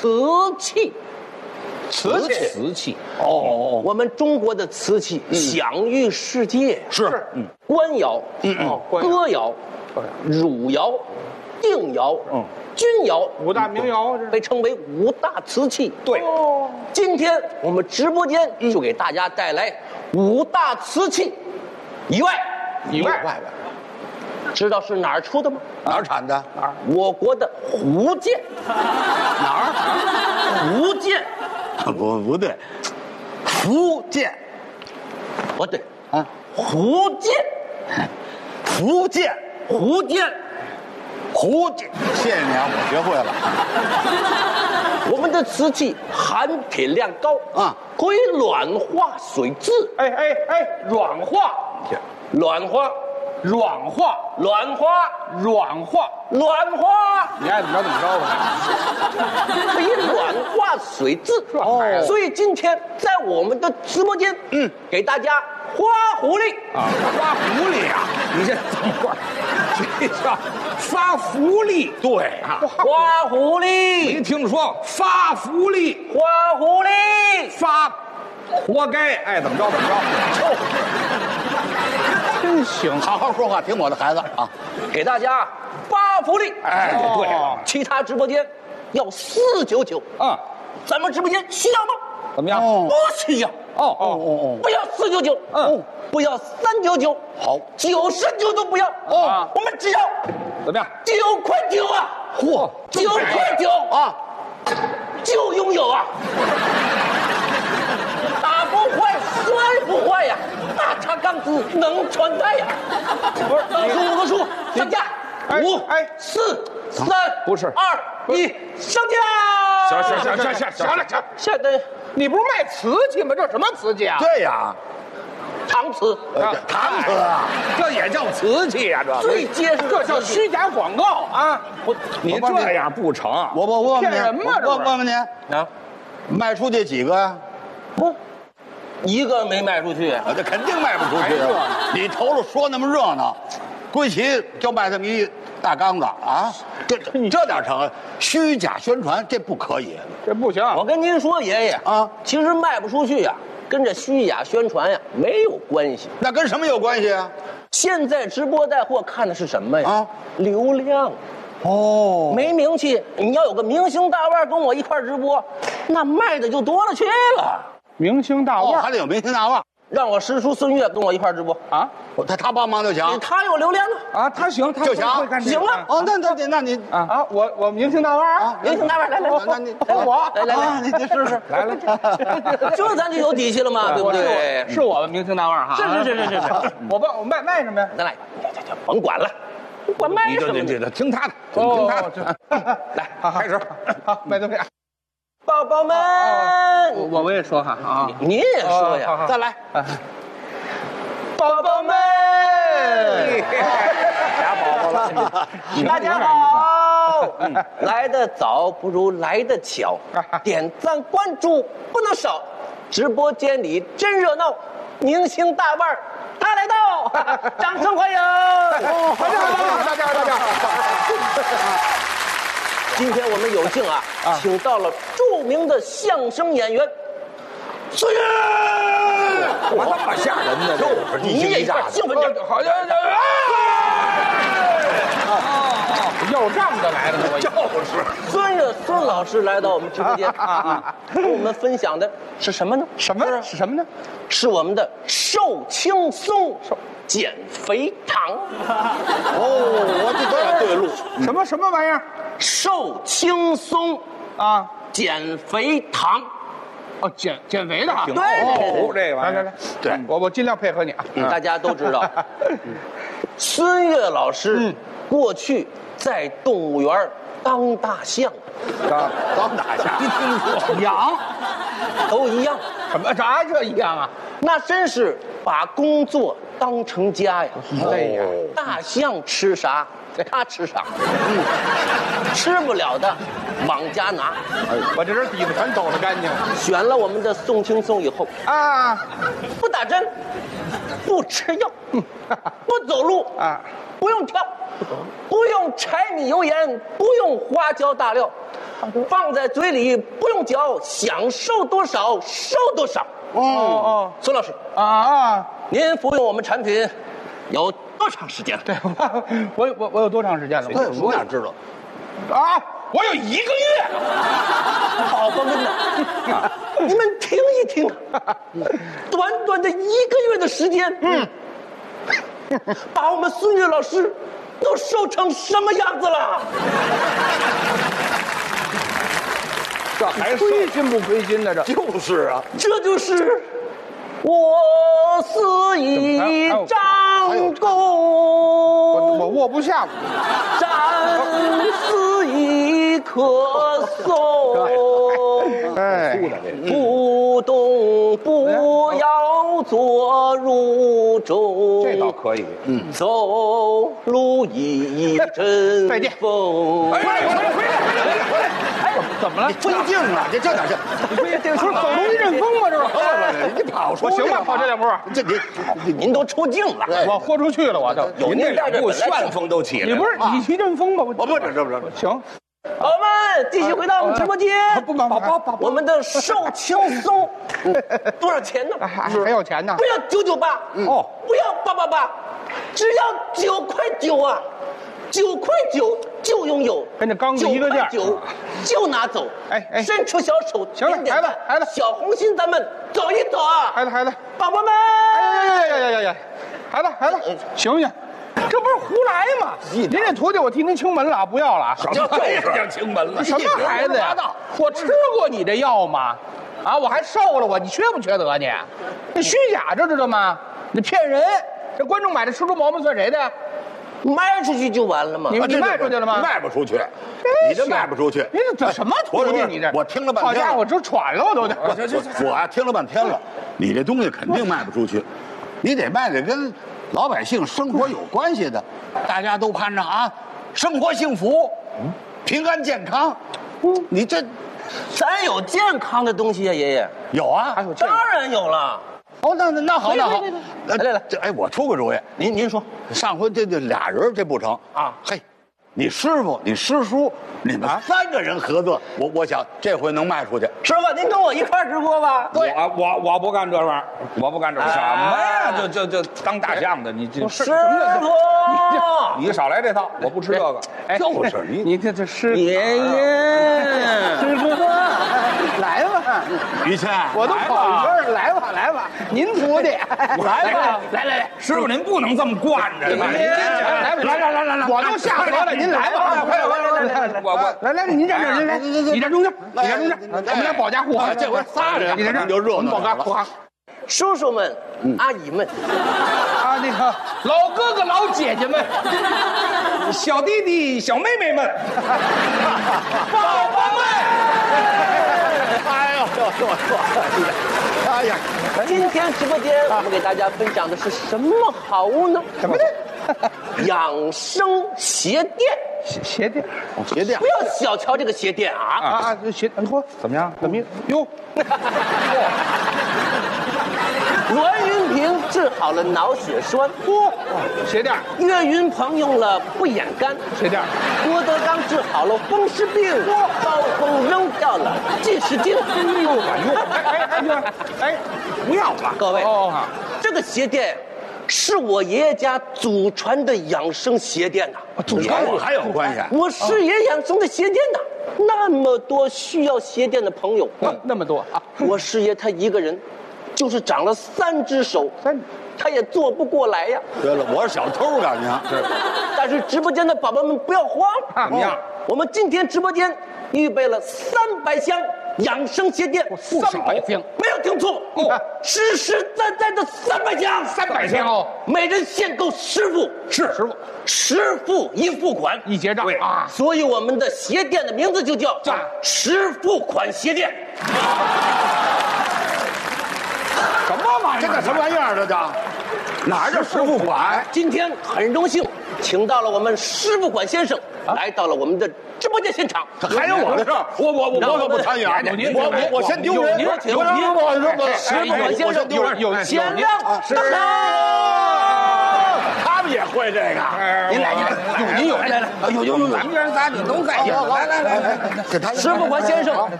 瓷器。 瓷器哦，我们中国的瓷器享誉世界， 是， 官窑、歌窑、汝窑、定窑、钧窑五大名窑被称为五大瓷器。 对， 今天我们直播间就给大家带来五大瓷器以外，知道是哪儿出的吗？ 哪儿产的？ 哪儿？我国的福建。 哪儿？ 福建。 不对，福建， 不对啊， 福建， 福建，谢谢你啊，我学会了。 我们的瓷器含品量高啊， 可以软化水质。 软化，你爱怎么着怎么着吧。 可以软化水质。所以今天在我们的直播间，给大家花狐狸啊，发福利啊！你这等会儿，这叫发福利。对啊， 花狐狸， 没听说发福利， 花狐狸发，活该，爱怎么着怎么着。真行， 好好说话，听我的孩子啊！ 给大家发福利。 对， 其他直播间要499 啊， 咱们直播间需要吗？ 怎么样？ 不需要。不要499，不要399， 好 ，99都不要。我们只要怎么样 ？9块9啊！ 嚯 ，9块9啊，就拥有啊！打不坏，摔不坏呀！大茶钢子能穿戴呀！不是，倒数5个数，上架！5、4、3， 不是 2、1，上架！ 行， 下单你不是卖瓷器吗？这什么瓷器啊？ 对呀， 搪瓷， 搪瓷啊， 这也叫瓷器呀？这最结实， 这叫虚假广告啊！你这样不成。 我问问你， 骗人吗？这我问问你啊， 卖出去几个呀？ 不，一个没卖出去。 这肯定卖不出去。你头了说那么热闹，归齐就卖这么一大缸子啊！这哪成？虚假宣传这不可以。 这不行。 我跟您说，爷爷啊， 其实卖不出去呀，跟这虚假宣传呀没有关系。 那跟什么有关系啊？ 现在直播带货看的是什么呀？ 啊， 流量。没名气，你要有个明星大腕跟我一块直播，那卖的就多了去了。 明星大腕还得有明星大腕。 让我师叔孙越跟我一块直播啊， 他帮忙就行。 他有流量啊，他行，他就行， 行了。 那你啊，我明星大腕啊， 明星大腕来， 那你我来， 你试试， 来， 这咱就有底气了嘛，对不对？ 是我们明星大腕哈， 是， 我卖什么呀？ 咱来，甭管了，管卖什么？ 这听他的，听他的，来，开始，好，卖东西。 宝宝们， 我也说哈啊， 你也说呀， 再来， 宝宝们， 俩宝宝了， 大家好，来得早不如来得巧，点赞关注不能少，直播间里真热闹，明星大腕他来到，掌声欢迎！ 大家。 今天我们有幸请到了著名的相声演员孙越， 怎么这么吓人呢？ 就是你也一块兴奋点， 好像要账的来了， 就是孙老师来到我们直播间跟我们分享的是什么呢？ 什么呢？ 是我们的瘦轻松减肥糖。 我这都要对路。 什么玩意儿？ 瘦轻松啊， 减肥糖。 哦，减肥的， 对， 这个玩意儿，来，对我尽量配合你啊。 大家都知道，孙越老师过去在动物园当大象， 当大象，一听说养都一样。 什么啥这一样啊？ 那真是把工作当成家呀！ 累呀！ 大象吃啥，他吃啥，吃不了的往家拿。 我这人底子全抖了干净。 选了我们的宋轻松以后啊， 不打针，不吃药，不走路啊， 不用跳，不用柴米油盐，不用花椒大料， 放在嘴里不用嚼，想受多少收多少。孙老师您服用我们产品有多长时间了？ 对，我有多长时间了？ 我哪知道？ 我有1个月。 宝宝们呐，你们听一听啊，短短的1个月的时间，把我们孙越老师都瘦成什么样子了？ 这还亏心不亏心的？ 就是啊， 这就是我司一张弓， 我握不下。 战死一咳嗽，不动不要坐如钟， 这倒可以。 走路一阵再见风。 回来！怎么了？ 你分镜啊！这点这， 这个说走路一阵风吗？这是。 你跑出行吧，跑这2步。 这您都出镜了， 我豁出去了，我都。 有您带着旋风都起来了。 你不是你一阵风吗？ 我不这行。 宝宝们继续回到我们直播间。 不忙， 我们的瘦轻松多少钱呢？ 还要钱呢？ 不要998，不要888，只要9块9啊，9块9就拥有， 跟这刚子一个价 ，9块9就拿走。伸出小手， 行了，孩子， 小红心，咱们走一走啊！ 孩子， 宝宝们， 呀，孩子，醒醒。这不是胡来吗？您这徒弟我替您清门了，不要了。 什么叫清门了？ 什么孩子呀？我吃过你这药吗？我还瘦了你缺不缺德你？你虚假知道吗？你骗人！这观众买的吃出毛病算谁的？ 卖出去就完了吗？ 你卖出去了吗？ 卖不出去，你这卖不出去。 你这什么徒弟？你这我听了半天， 好家伙，这喘了我都。 我听了半天了，你这东西肯定卖不出去，你得卖的跟老百姓生活有关系的，大家都盼着生活幸福，平安健康。你这， 咱有健康的东西啊，爷爷。 有啊， 还有当然有了。 那好， 来， 我出个主意， 您说， 上回这俩人这不成啊？嘿，你师傅，你师叔，你们3个人合作，我想这回能卖出去。 师傅，您跟我一块直播吧？ 对，我不干这玩意儿，我不干这什么呀？这当大象的，你这师傅， 你少来这套，我不吃这个。 就是你这师爷爷， 师傅来吧， 于谦， 我都跑一圈了，来吧，您徒弟，来， 师傅您不能这么惯着， 来，我都下河了，您来吧，快来，来，您站这儿，你站中间，我们俩保驾护航， 这回仨人， 你在这儿就热闹保驾护航。 叔叔们、阿姨们， 那个老哥哥、老姐姐们， 小弟弟、小妹妹们， 宝宝们， 哎呀， 今天直播间我们给大家分享的是什么好物呢？ 什么呢？ 养生鞋垫。 鞋垫， 不要小瞧这个鞋垫啊！ 鞋，嚯，怎么样？哟， 栾云平治好了脑血栓， 鞋垫； 岳云鹏用了不眼干， 鞋垫； 郭德纲治好了风湿病，高峰扔掉了近视镜。 不要了， 各位，这个鞋垫是我爷爷家祖传的养生鞋垫呐， 祖传还有关系？ 我师爷养生的鞋垫呐，那么多需要鞋垫的朋友， 那么多， 我师爷他一个人，就是长了3只手，他也做不过来呀。 对了，我是小偷感觉是， 但是直播间的宝宝们不要慌， 怎么样？ 我们今天直播间预备了300箱养生鞋垫 ，300箱， 没有听错实实在在的300箱 ，300箱哦， 每人限购10副， 是 10付1付款一结账啊，所以我们的鞋垫的名字就叫10付款鞋垫。 什么玩意儿？这什么玩意儿？这叫哪儿叫10付款？ 今天很荣幸请到了我们10付款先生，来到了我们的直播间现场。 还有我的事儿，我可不参与啊！我先丢人， 您请10付款先生， 丢人， 先让是他们也会这个。您来，您有，来，有，一人仨就都在。来， 石富宽先生，